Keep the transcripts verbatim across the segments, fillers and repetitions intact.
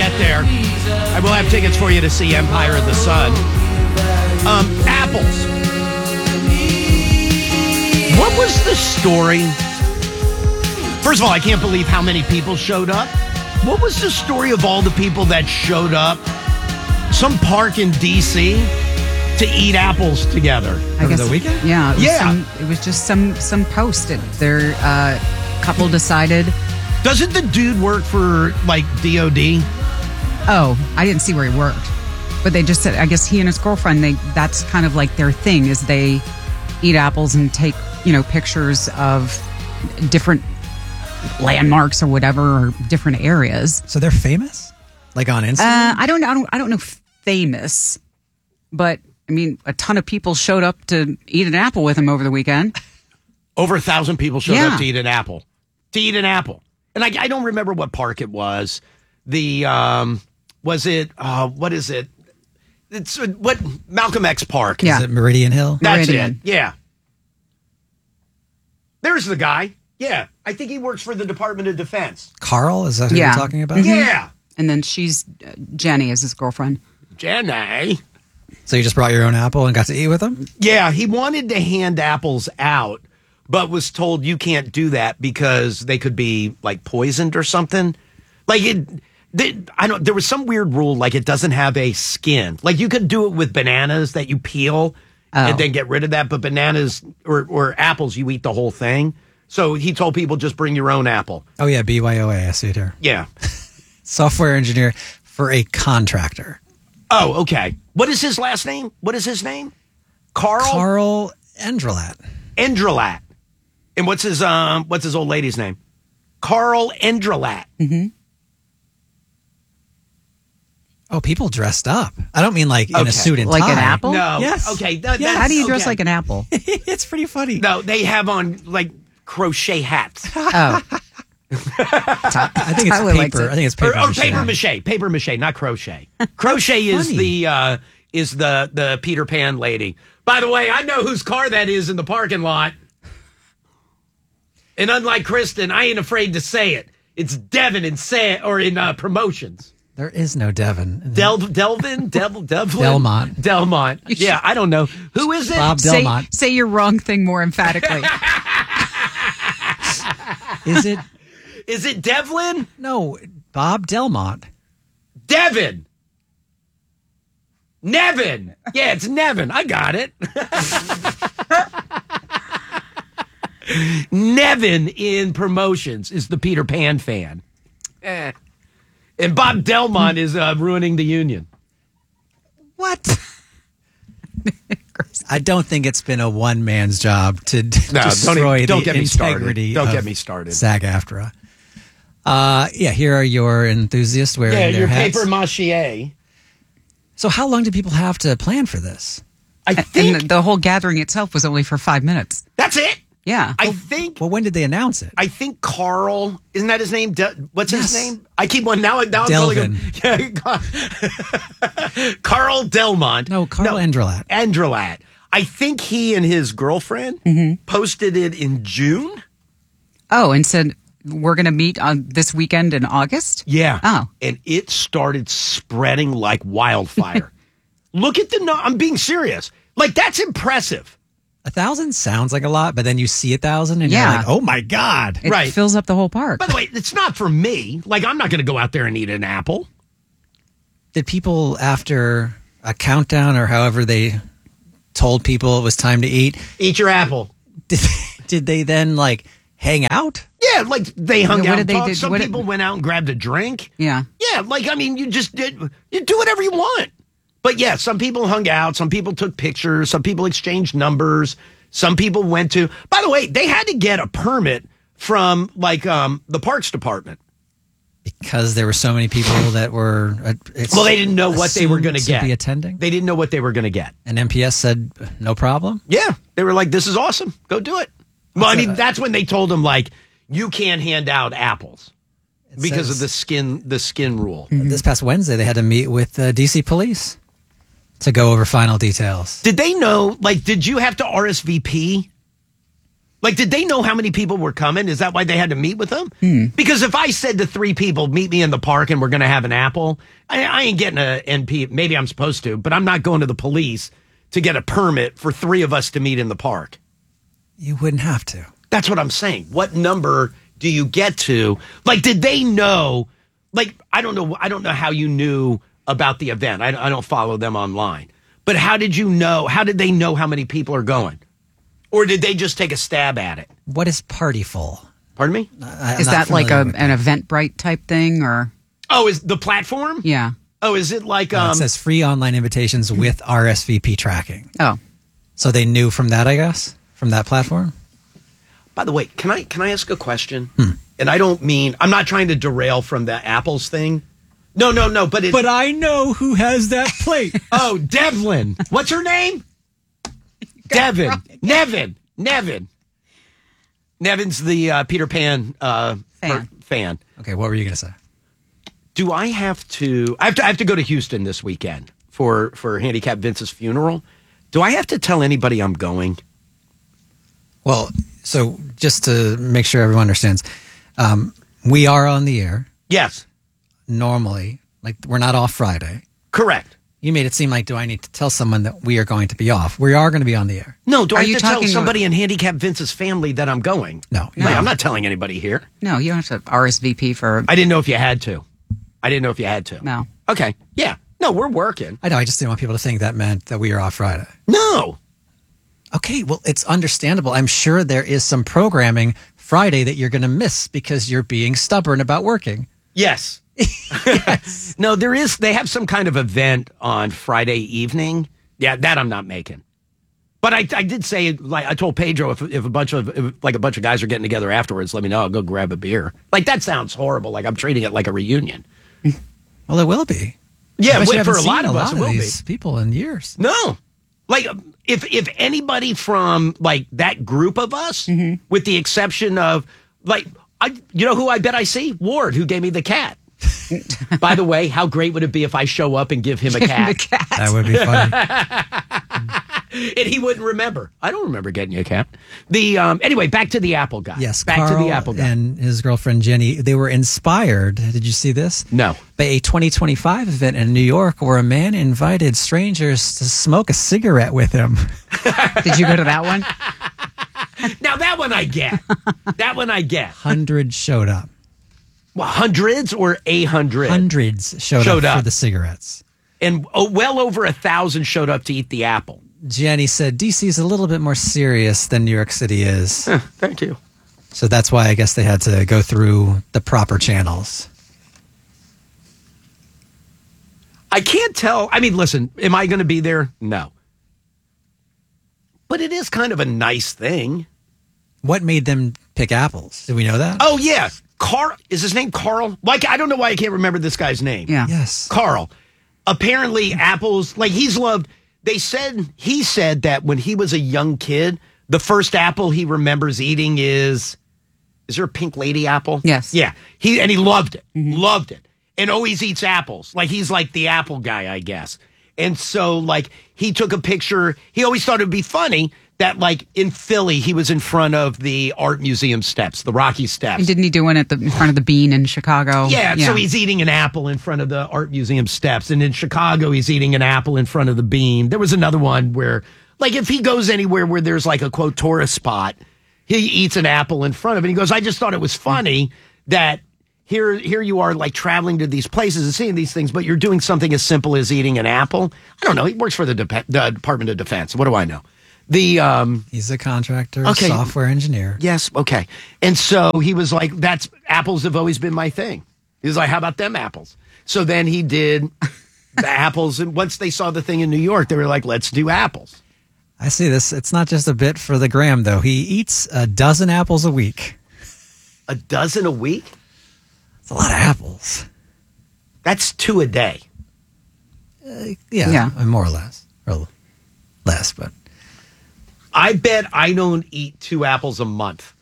get there, I will have tickets for you to see Empire of the Sun. Um, apples. What was the story? First of all, I can't believe how many people showed up. What was the story of all the people that showed up? Some park in D C to eat apples together. I Over guess the weekend? Yeah, it was Yeah. Some, it was just some some post. It, their uh, couple decided. Doesn't the dude work for like D O D? Oh, I didn't see where he worked, but they just said. I guess he and his girlfriend. They that's kind of like their thing is they eat apples and take you know pictures of different landmarks or whatever or different areas. So they're famous? Like on Instagram? Uh, I don't. I don't. I don't know. Famous, but I mean, a ton of people showed up to eat an apple with him over the weekend. Over a thousand people showed Yeah. up to eat an apple. To eat an apple. And I, I don't remember what park it was. The, um, was it, uh, what is it? It's uh, what, Malcolm X Park. Yeah. Is it Meridian Hill? That's Meridian. it. Yeah. There's the guy. Yeah. I think he works for the Department of Defense. Carl? Is that who Yeah. you're talking about? Yeah. And then she's uh, Jenny is his girlfriend. Jenny. So you just brought your own apple and got to eat with them? Yeah. He wanted to hand apples out, but was told you can't do that because they could be like poisoned or something. Like it, they, I don't. There was some weird rule, like it doesn't have a skin. Like you could do it with bananas that you peel and then get rid of that, but bananas or or apples, you eat the whole thing. So he told people just bring your own apple. Oh, yeah, B Y O A. I see it here. Yeah. Software engineer for a contractor. Oh, okay. What is his last name? What is his name? Carl Carl Endrelat. Endrelat. And what's his um what's his old lady's name? Carl Endrelat. Mm-hmm. Oh, people dressed up. I don't mean like in Okay. a suit and Like tie. an apple? No. Yes. Okay. that- Yes. that's- How do you dress okay. like an apple? It's pretty funny. No, they have on like crochet hats. Oh, I think it's Tyler likes paper. it. I think it's or, paper. or mache. paper mache. Paper mache, not crochet. Crochet is Funny. the uh is the the Peter Pan lady. By the way, I know whose car that is in the parking lot. And unlike Kristen, I ain't afraid to say it. It's Devin in say or in uh, promotions. There is no Devin. Del Delvin, Devil, Devlin, Delmont. Delmont. Yeah, I don't know who is it. Bob say, Delmont. say your wrong thing more emphatically. Is it? Is it Devlin? No, Bob Delmont. Devin. Nevin. Yeah, it's Nevin. I got it. Nevin in promotions is the Peter Pan fan. Eh. And Bob Delmont is uh, ruining the union. What? I don't think it's been a one man's job to d- No, don't destroy even- don't the get me started. integrity. Don't of get me started. SAG-AFTRA. Uh, yeah, here are your enthusiasts wearing Yeah, their your hats. paper mache. So, how long do people have to plan for this? I think And the, the whole gathering itself was only for five minutes. that's it. Yeah. I think. Well, when did they announce it? I think Carl, isn't that his name? De- what's his Yes. name? I keep one now. Now I'm Delvin. calling him. Yeah, Carl Delmont. No, Carl Endrelat. Endrelat. I think he and his girlfriend posted it in June. Oh, and said we're going to meet on this weekend in August. Yeah. Oh. And it started spreading like wildfire. Look at the. No- I'm being serious. Like that's impressive. A thousand sounds like a lot, but then you see a thousand and Yeah. you're like, oh my God. It Right. fills up the whole park. By the way, it's not for me. Like I'm not going to go out there and eat an apple. Did people, after a countdown or however they told people it was time to eat, Eat your apple. did, did they then like hang out? Yeah, like they hung Yeah, what out. did And they talked. do? Some What did- people went out and grabbed a drink. Yeah. Yeah, like I mean, you just did. You do whatever you want. But yeah, some people hung out. Some people took pictures. Some people exchanged numbers. Some people went to. By the way, they had to get a permit from like um, the Parks Department. Because there were so many people that were. Uh, it's Well, they didn't know what they were assumed going to to get. be attending. They didn't know what they were going to get. And M P S said, no problem. Yeah, they were like, "This is awesome. Go do it." Well, I mean, that's when they told them like, "You can't hand out apples." Because says- of the skin, the skin rule. This past Wednesday, they had to meet with uh, D C police to go over final details. Did they know? Like, did you have to R S V P? Like, did they know how many people were coming? Is that why they had to meet with them? Hmm. Because if I said to three people, meet me in the park and we're going to have an apple, I, I ain't getting a N P. Maybe I'm supposed to, but I'm not going to the police to get a permit for three of us to meet in the park. You wouldn't have to. That's what I'm saying. What number do you get to? Like, did they know? Like, I don't know. I don't know how you knew about the event. I, I don't follow them online. But how did you know? How did they know how many people are going? Or did they just take a stab at it? What is Party Full? Pardon me? I, I'm Is not that like a, familiar with an Eventbrite type thing, or? Oh, is the platform? Yeah. Oh, is it like Uh, um? it says free online invitations with R S V P tracking. Oh, So they knew from that, I guess, from that platform. By the way, can I can I ask a question? And I don't mean I'm not trying to derail from the apples thing. No, no, no. But it, I know who has that plate. oh, Devlin. What's her name? Devin. Nevin. Nevin. Nevin's the uh, Peter Pan uh, Fan. per- fan. Okay, what were you going to say? Do I have to? I have to. I have to go to Houston this weekend for for Handicap Vince's funeral. Do I have to tell anybody I'm going? Well, so just to make sure everyone understands, um, we are on the air Yes, normally. Like, we're not off Friday. correct. You made it seem like, do I need to tell someone that we are going to be off? We are going to be on the air. No, do I Are have you to tell talking somebody in Handicap Vince's family that I'm going? No. Like, I'm not telling anybody here. no, you don't have to R S V P for. I didn't know if you had to. I didn't know if you had to. No. Okay. Yeah. No, we're working. I know, I just didn't want people to think that meant that we are off Friday. No. Okay, well, it's understandable. I'm sure there is some programming Friday that you're going to miss because you're being stubborn about working. Yes. No, there is. They have some kind of event on Friday evening. Yeah, that I'm not making. But I, I did say, like I told Pedro, if, if a bunch of if, like a bunch of guys are getting together afterwards, let me know. I'll go grab a beer. Like that sounds horrible. Like I'm treating it like a reunion. Well, it will be. Yeah, I bet you wait, for haven't a lot seen of us, it will be. these people in years. No. Like if if anybody from like that group of us, with the exception of like I you know who I bet I see? Ward, who gave me the cat. By the way, how great would it be if I show up and give him a cat? the cat. That would be funny. And he wouldn't remember. I don't remember getting you a cat. The um anyway, back to the Apple guy. Yes, back Carl to the Apple guy. and his girlfriend Jenny, they were inspired. Did you see this? No. By a twenty twenty-five event in New York where a man invited strangers to smoke a cigarette with him. Did you go to that one? Now that one I get. That one I get. Hundreds showed up. Well, hundreds or a hundred, Hundreds showed, Showed up, up. for the cigarettes. and oh, well over a thousand showed up to eat the apple. Jenny said D C is a little bit more serious than New York City is. Thank you. So that's why I guess they had to go through the proper channels. I can't tell. I mean, listen, am I going to be there? No. But it is kind of a nice thing. What made them pick apples? Did we know that? Oh, yeah. Carl, is his name Carl? Like, I don't know why I can't remember this guy's name. Yeah. Yes. Carl. Apparently, apples, like, he's loved. They said, he said that when he was a young kid, the first apple he remembers eating is, is there a pink lady apple? Yes. Yeah. He, and he loved it. Loved it. And always eats apples. Like, he's like the apple guy, I guess. And so, like, he took a picture. He always thought it would be funny that, like, in Philly, he was in front of the art museum steps, the Rocky steps. And didn't he do one at the in front of the Bean in Chicago? Yeah, so he's eating an apple in front of the art museum steps. And in Chicago, he's eating an apple in front of the Bean. There was another one where, like, if he goes anywhere where there's, like, a, quote, tourist spot, he eats an apple in front of it. He goes, I just thought it was funny that here here you are, like, traveling to these places and seeing these things, but you're doing something as simple as eating an apple. I don't know. He works for the, Dep- the Department of Defense. What do I know? The um He's a contractor, Okay. software engineer. Yes, okay. And so he was like, that's apples have always been my thing. He was like, how about them apples? So then he did the apples. And once they saw the thing in New York, they were like, let's do apples. I see this. It's not just a bit for the gram, though. He eats a dozen apples a week. A dozen a week? It's a lot of apples. That's two a day. Yeah, Yeah. more or less. Or less, but I bet I don't eat two apples a month.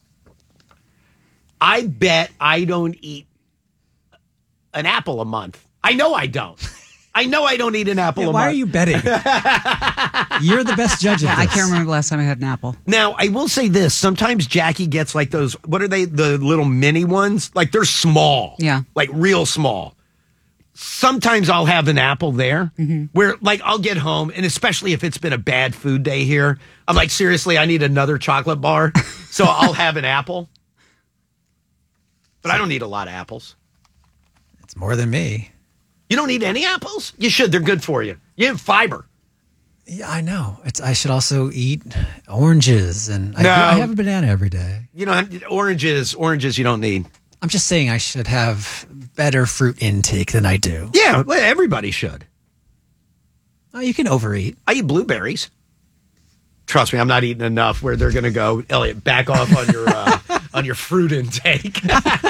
I bet I don't eat an apple a month. I know I don't. I know I don't eat an apple Yeah, a why month. are you betting? You're the best judge of Yeah, this. I can't remember the last time I had an apple. Now, I will say this. Sometimes Jackie gets like those, what are they, the little mini ones? Like they're small. Yeah. Like real small. Sometimes I'll have an apple there Mm-hmm. where like I'll get home, and especially if it's been a bad food day here, I'm like, seriously, I need another chocolate bar. So I'll have an apple. But I don't eat a lot of apples. It's more than me. You don't eat any apples? You should. They're good for you. You have fiber. Yeah, I know. It's. I should also eat oranges, and I, No. I have a banana every day. You know, oranges, oranges you don't need. I'm just saying I should have better fruit intake than I do. Yeah, well, everybody should. Oh, you can overeat. I eat blueberries. Trust me, I'm not eating enough where they're going to go, Elliot, back off on your uh, on your fruit intake.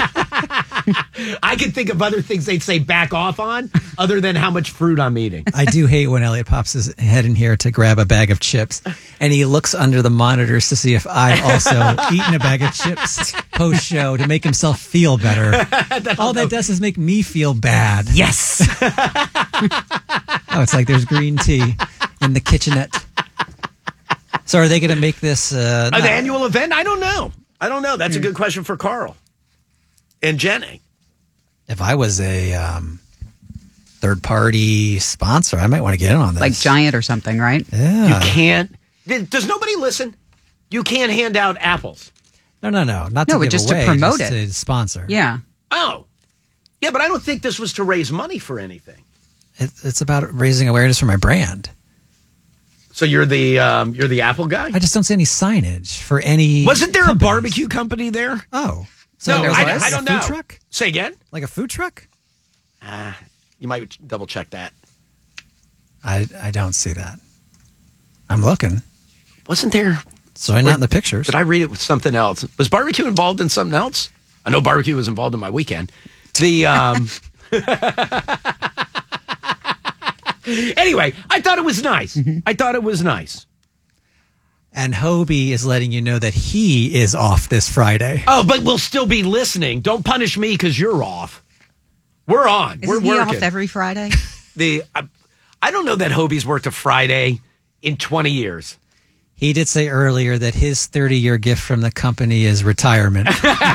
I can think of other things they'd say back off on other than how much fruit I'm eating. I do hate when Elliot pops his head in here to grab a bag of chips, and he looks under the monitors to see if I've also eaten a bag of chips post-show to make himself feel better. All that does is make me feel bad. Yes. Oh, it's like there's green tea in the kitchenette. So are they going to make this uh, An not- annual event? I don't know. I don't know. That's a good question for Carl and Jenny. If I was a um, third-party sponsor, I might want to get in on this. Like Giant or something, right? Yeah. You can't. Does nobody listen? You can't hand out apples. No, no, no. Not No, to but give just to away, promote just it. to sponsor. Yeah. Oh. Yeah, but I don't think this was to raise money for anything. It, it's about raising awareness for my brand. So you're the um, you're the apple guy? I just don't see any signage for any. Wasn't there companies. a barbecue company there? Oh, so No, there I, was? I Like don't a know. Food truck? Say again? Like a food truck? Uh, you might double check that. I I don't see that. I'm looking. Wasn't there? So I'm not in the pictures. Did I read it with something else? Was barbecue involved in something else? I know barbecue was involved in my weekend. The um Anyway, I thought it was nice. Mm-hmm. I thought it was nice. And Hobie is letting you know that he is off this Friday. Oh, but we'll still be listening. Don't punish me because you're off. We're on. Isn't We're he working. off every Friday? the I, I don't know that Hobie's worked a Friday in twenty years. He did say earlier that his thirty-year gift from the company is retirement.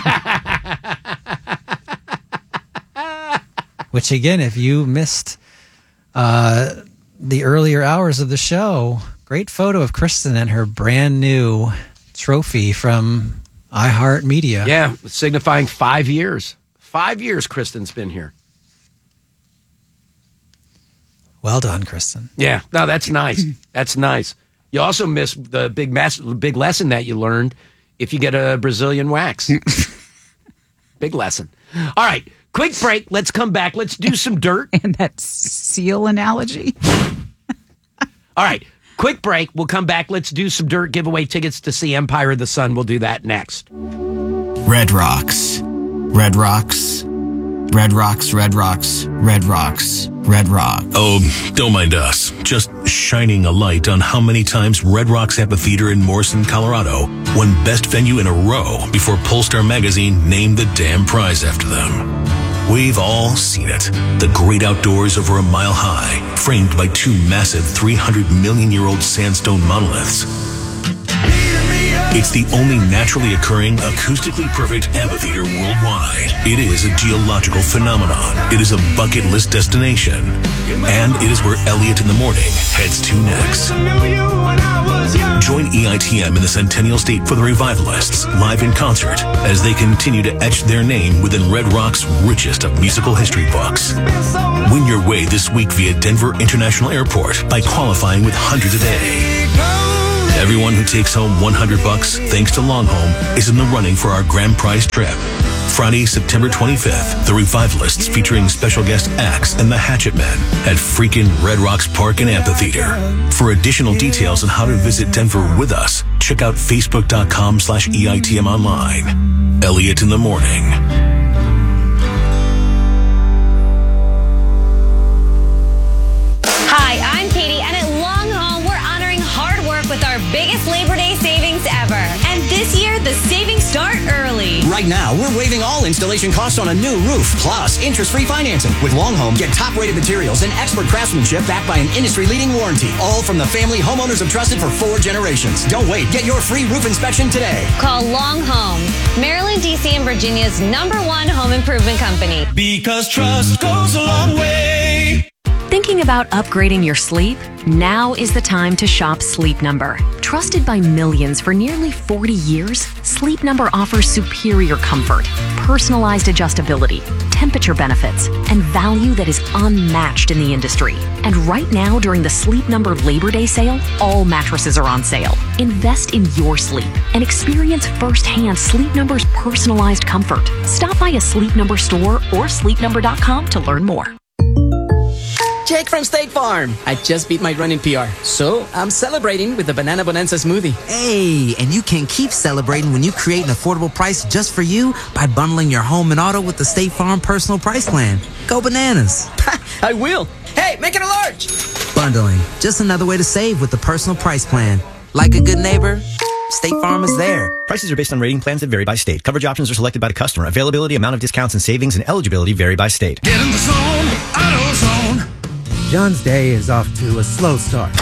Which, again, if you missed uh, the earlier hours of the show, great photo of Kristen and her brand new trophy from iHeartMedia. Yeah, signifying five years. Five years Kristen's been here. Well done, Kristen. Yeah, no, that's nice. That's nice. You also miss the big mass, big lesson that you learned if you get a Brazilian wax. Big lesson. All right, quick break. Let's come back. Let's do some dirt. And that seal analogy. All right, quick break. We'll come back. Let's do some dirt. Give away tickets to see Empire of the Sun. We'll do that next. Red Rocks. Red Rocks. Red Rocks, Red Rocks, Red Rocks, Red Rock. Oh, don't mind us. Just shining a light on how many times Red Rocks Amphitheater in Morrison, Colorado won Best Venue in a row before Polestar Magazine named the damn prize after them. We've all seen it. The great outdoors over a mile high, framed by two massive three hundred million year old sandstone monoliths. It's the only naturally occurring, acoustically perfect amphitheater worldwide. It is a geological phenomenon. It is a bucket list destination. And it is where Elliot in the Morning heads to next. Join E I T M in the Centennial State for the Revivalists, live in concert, as they continue to etch their name within Red Rock's richest of musical history books. Win your way this week via Denver International Airport by qualifying with hundreds a day. Everyone who takes home one hundred bucks, thanks to Longhome, is in the running for our grand prize trip. Friday, September twenty-fifth, the Revivalists featuring special guest acts and the Hatchet Men at freaking Red Rocks Park and Amphitheater. For additional details on how to visit Denver with us, check out facebook.com slash EITM online. Elliot in the Morning. Hi, I'm Katie, and at Long Haul, we're honoring hard work with our biggest Labor Day savings ever. And this year, the savings start early. Right Right now, we're waiving all installation costs on a new roof, plus interest-free financing. With Long Home, get top-rated materials and expert craftsmanship backed by an industry-leading warranty. All from the family homeowners have trusted for four generations. Don't wait. Get your free roof inspection today. Call Long Home, Maryland, D C, and Virginia's number one home improvement company. Because trust goes a long way. Thinking about upgrading your sleep? Now is the time to shop Sleep Number. Trusted by millions for nearly forty years, Sleep Number offers superior comfort, personalized adjustability, temperature benefits, and value that is unmatched in the industry. And right now, during the Sleep Number Labor Day sale, all mattresses are on sale. Invest in your sleep and experience firsthand Sleep Number's personalized comfort. Stop by a Sleep Number store or sleep number dot com to learn more. Jake from State Farm. I just beat my running P R, so I'm celebrating with the Banana Bonanza smoothie. Hey, and you can keep celebrating when you create an affordable price just for you by bundling your home and auto with the State Farm Personal Price Plan. Go bananas. I will. Hey, make it a large. Bundling, just another way to save with the Personal Price Plan. Like a good neighbor, State Farm is there. Prices are based on rating plans that vary by state. Coverage options are selected by the customer. Availability, amount of discounts and savings, and eligibility vary by state. Get in the zone, AutoZone. John's day is off to a slow start.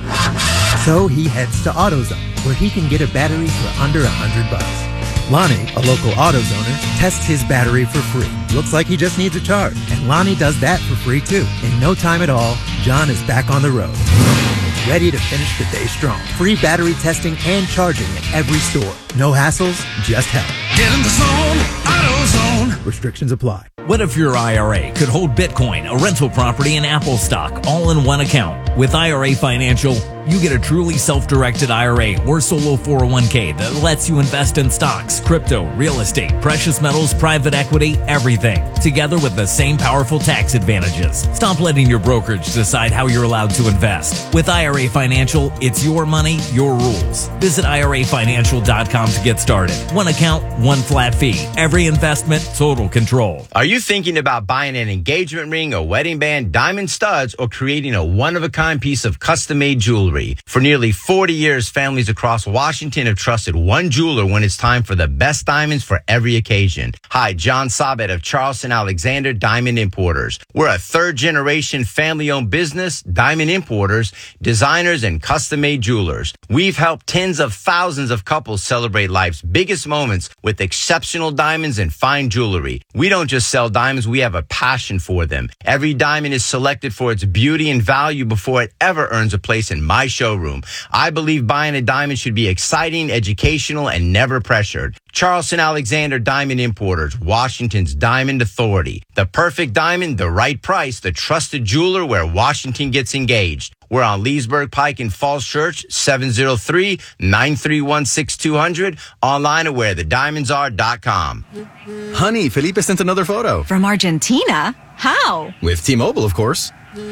So he heads to AutoZone, where he can get a battery for under a hundred bucks. Lonnie, a local AutoZoner, tests his battery for free. Looks like he just needs a charge. And Lonnie does that for free too. In no time at all, John is back on the road. Ready to finish the day strong. Free battery testing and charging at every store. No hassles, just help. Get in the zone, AutoZone. Restrictions apply. What if your I R A could hold Bitcoin, a rental property, and Apple stock all in one account? With I R A Financial, you get a truly self-directed I R A or solo four oh one k that lets you invest in stocks, crypto, real estate, precious metals, private equity, everything, together with the same powerful tax advantages. Stop letting your brokerage decide how you're allowed to invest. With I R A Financial, it's your money, your rules. Visit I R A financial dot com to get started. One account, one flat fee. Every investment, total control. Are you thinking about buying an engagement ring, a wedding band, diamond studs, or creating a one-of-a-kind piece of custom-made jewelry? For nearly forty years, families across Washington have trusted one jeweler when it's time for the best diamonds for every occasion. Hi, John Sabet of Charleston Alexander Diamond Importers. We're a third-generation family-owned business, diamond importers, designers, and custom-made jewelers. We've helped tens of thousands of couples celebrate life's biggest moments with exceptional diamonds and fine jewelry. We don't just sell diamonds, we have a passion for them. Every diamond is selected for its beauty and value before it ever earns a place in my showroom. I believe buying a diamond should be exciting, educational, and never pressured. Charleston Alexander Diamond Importers, Washington's Diamond Authority. The perfect diamond, the right price, the trusted jeweler where Washington gets engaged. We're on Leesburg Pike in Falls Church, seven oh three, nine three one, six two zero zero. Online at where the diamonds are dot com. Honey, Felipe sent another photo. From Argentina? How? With T-Mobile, of course.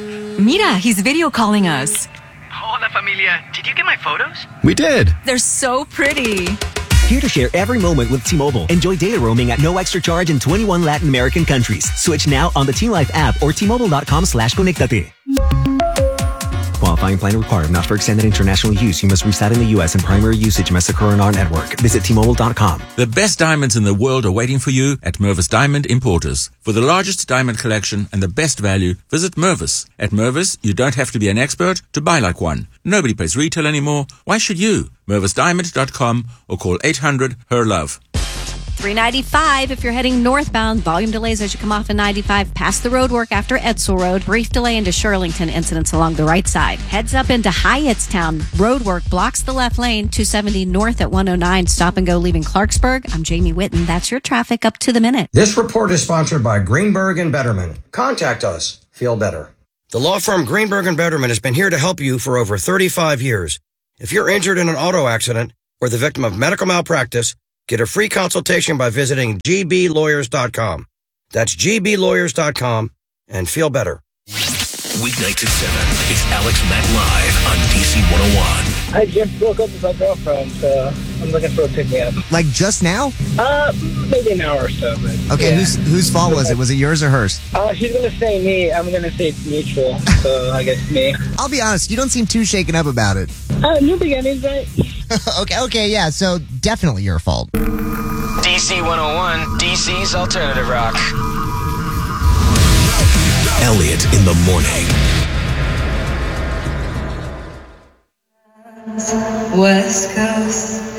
Mira, he's video calling us. Hola, familia. Did you get my photos? We did. They're so pretty. Here to share every moment with T-Mobile. Enjoy data roaming at no extra charge in twenty-one Latin American countries. Switch now on the T-Life app or T-Mobile.com slash conectate. Qualifying plan required. Not for extended international use. You must reside in the U S and primary usage must occur on our network. Visit T Mobile dot com. The best diamonds in the world are waiting for you at Mervis Diamond Importers. For the largest diamond collection and the best value, visit Mervis. At Mervis, you don't have to be an expert to buy like one. Nobody pays retail anymore. Why should you? Mervis Diamond dot com or call eight hundred, H E R LOVE. three ninety-five if you're heading northbound. Volume delays as you come off of ninety-five past the road work after Edsel Road. Brief delay into Shirlington. Incidents along the right side. Heads up into Hyattstown. Road work blocks the left lane. two seventy north at one oh nine. Stop and go leaving Clarksburg. I'm Jamie Whitten. That's your traffic up to the minute. This report is sponsored by Greenberg and Betterman. Contact us. Feel better. The law firm Greenberg and Betterman has been here to help you for over thirty-five years. If you're injured in an auto accident or the victim of medical malpractice, get a free consultation by visiting G B lawyers dot com. That's G B lawyers dot com and feel better. Weeknights at seven. It's Alex Mack Live on D C one oh one. I just broke up with my girlfriend, so I'm looking for a pick-me-up. Like just now? Uh, maybe an hour or so. But okay, yeah. whose whose fault was it? Was it yours or hers? Uh, she's going to say me. I'm going to say it's mutual, so I guess me. I'll be honest, you don't seem too shaken up about it. Uh, new beginnings, right? okay, okay, yeah, so definitely your fault. D C one oh one, D C's Alternative Rock. Elliot in the morning. West Coast.